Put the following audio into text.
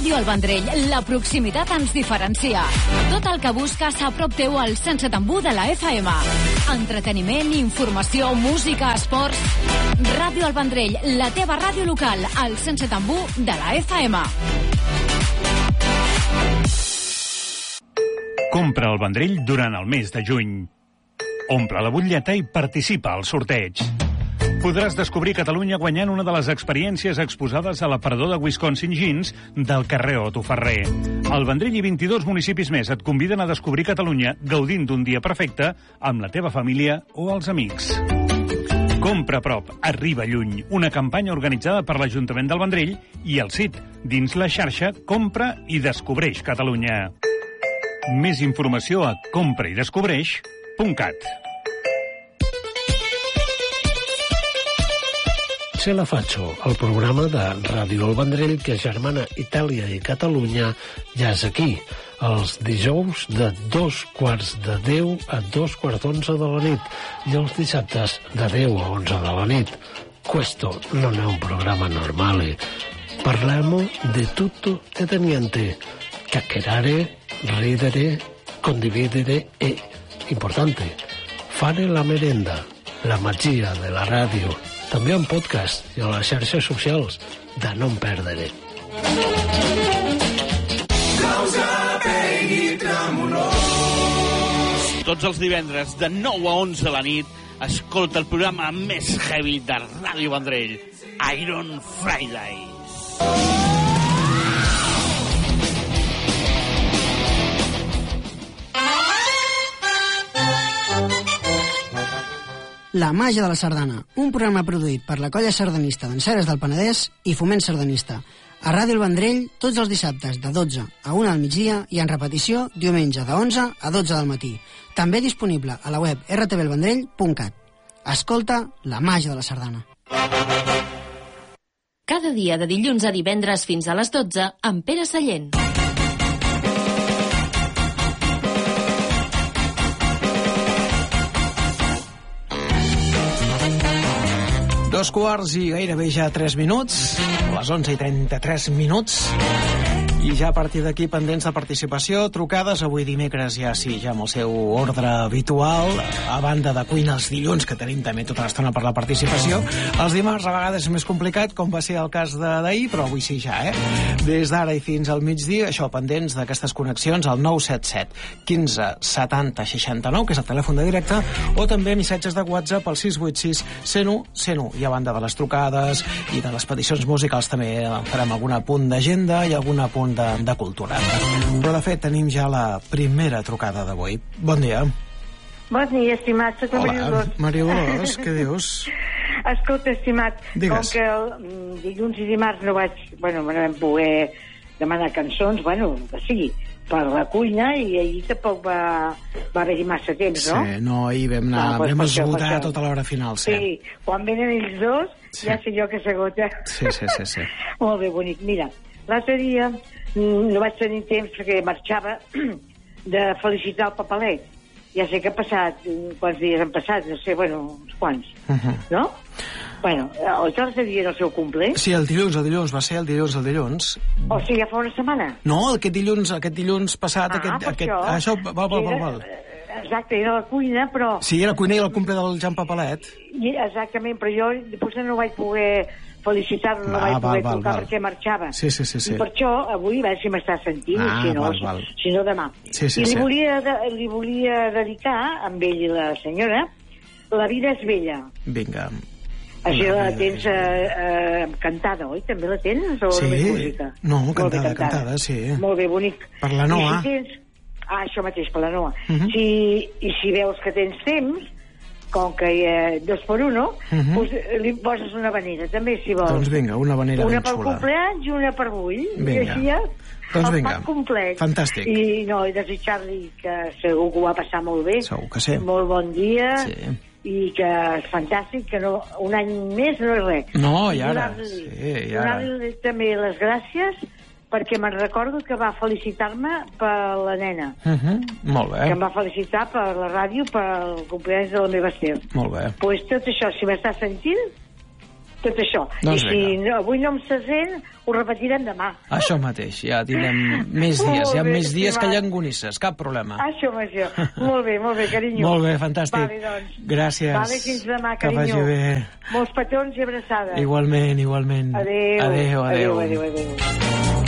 Ràdio El Vendrell, la proximitat ens diferencia. Tot el que busques a prop teu al 107.1 de la FM. Entreteniment, informació, música, esports... Ràdio El Vendrell, la teva ràdio local, al 107.1 de la FM. Compra el Vendrell durant el mes de juny. Omple la butlleta i participa al sorteig. Podràs descobrir Catalunya guanyant una de les experiències exposades a l'aparador de Wisconsin Jeans del carrer Otto Ferrer. El Vendrell i 22 municipis més et conviden a descobrir Catalunya gaudint d'un dia perfecte amb la teva família o els amics. Compra a prop, arriba lluny. Una campanya organitzada per l'Ajuntament del Vendrell i el CIT, dins la xarxa Compra i Descobreix Catalunya. Més informació a compraidescobreix.cat. Se la faccio, el programa de Ràdio El Vendrell que germana Itàlia i Catalunya ja és aquí, els dijous de 9:45 a 11:45 de la nit i els dissabtes de 10 a 11 de la nit. Questo non è un programma normale. Parliamo di tutto e di niente. Chiacchierare, ridere, condividere e, importante, fare la merenda, la magia della radio. També en podcast i a les xarxes socials de no en perdre. Tots els divendres de 9 a 11 de la nit escolta el programa més heavy de Ràdio Vendrell, Iron Fridays. La màgia de la sardana, un programa produït per la colla sardanista d'Enseres del Penedès i Foment Sardanista. A Ràdio El Vendrell, tots els dissabtes de 12 a 1 al migdia i en repetició diumenge de 11 a 12 del matí. També disponible a la web rtvelvendrell.cat. Escolta la màgia de la sardana. Cada dia de dilluns a divendres fins a les 12 amb Pere Sallent. Dos quarts i gairebé ja 3 minuts, les 11:33 minuts, i ja a partir d'aquí pendents de participació, trucades avui dimecres ja sí, ja amb el seu ordre habitual, a banda de cuina els dilluns, que tenim també tota l'estona per la participació. Els dimarts a vegades és més complicat, com va ser el cas d'ahir, però avui sí ja, Des d'ara i fins al migdia, això, pendents d'aquestes connexions al 977 15 70 69, que és el telèfon de directe, o també missatges de WhatsApp al 686 101 101. I a banda de les trucades i de les peticions musicals també farem algun apunt d'agenda i algun apunt de cultura. Però de fet tenim ja la primera trucada d'avui. Bon dia. Bon dia, estimat. Soc la Maria Dolors. Maria Dolors, què dius? Escolta, estimat, digues. Com que el dilluns i dimarts no vam poder demanar cançons, que sigui, per la cuina, i ahir tampoc va haver-hi massa temps, no? Sí, no, ahir vam esgotar tota l'hora final, sí. Quan venen ells dos, ja sé jo que s'agota. Sí. Molt bé, bonic. Mira, l'altre dia no vaig tenir temps perquè marxava de felicitar el papalet. Ja sé que ha passat, quants dies han passat, no sé, uns quants, no? Oi que l'altre dia era el seu cumple? Sí, el dilluns, va ser el dilluns. O sigui, ja fa una setmana? No, aquest dilluns passat, això, val. Exacte, era la cuina, però... Sí, era la cuina i el cumple del Jan Papalet. Exactament, però jo potser no vaig poder felicitar-lo, no vaig poder trucar perquè marxava. Sí. I per això avui, a veure si m'està sentint, si no demà. Sí. I li volia dedicar, amb ell i la senyora, La vida és bella. Vinga. Així la tens cantada, oi? També la tens? O només música? No, cantada, sí. Molt bé, bonic. Per la Noa. Això mateix, per la Noa. I si veus que tens temps, com que hi ha 2x1, doncs li poses una habanera, també, si vols. Doncs vinga, una habanera ben xula. Una pel compleanys i una per avui. Vinga. I així ja doncs vinga. El pack complet. Fantàstic. I desitjar-li que segur que ho va passar molt bé. Segur que sí. Molt bon dia. Sí. I que és fantàstic, que no, un any més no és res. No, i ara. Donar-li també les gràcies, perquè me'n recordo que va felicitar-me per la nena. Molt bé. Que em va felicitar per la ràdio, per el cumpleaños de la meva Esther. Molt bé. Doncs tot això, si m'estàs sentint, tot això. Doncs I si avui no em se sent, ho repetirem demà. Això mateix, ja tindrem més dies. Hi ha més dies que llangonisses, cap problema. Això. Molt bé, carinyo. Molt bé, fantàstic. Vale, doncs. Gràcies. Vale, fins demà, carinyo. Que vagi bé. Molts petons i abraçades. Igualment. Adéu. Adéu.